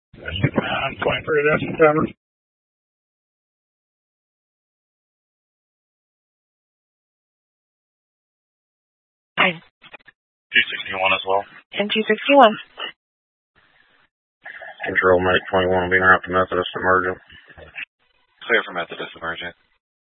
I'm 23 of September. Hi. 261 as well. And 261. Control Medic 21 being out to Methodist Emergent. Clear for Methodist Emergent.